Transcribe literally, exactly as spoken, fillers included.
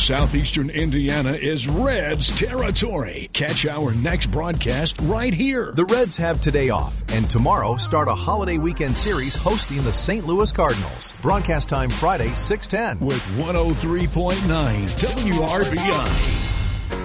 Southeastern Indiana is Reds territory. Catch our next broadcast right here. The Reds have today off, and tomorrow start a holiday weekend series hosting the Saint Louis Cardinals. Broadcast time Friday, six ten. With one oh three point nine W R B I.